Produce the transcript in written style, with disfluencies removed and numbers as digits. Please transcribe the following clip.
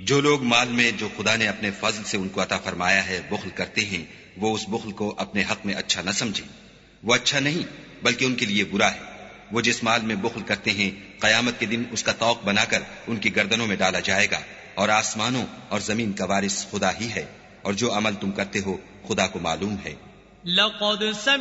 जो लोग माल में जो खुदा ने अपने फजल से उनको अता फरमाया है बुख्ल करते हैं, वो उस बुख्ल को अपने हक में अच्छा न समझें। वो अच्छा नहीं बल्कि उनके लिए बुरा है। वो जिस माल में बुख्ल करते हैं, कयामत के दिन उसका तौक बनाकर उनकी गर्दनों में डाला जाएगा। और आसमानों और जमीन का वारिस खुदा ही है, और जो अमल तुम करते हो खुदा को मालूम है।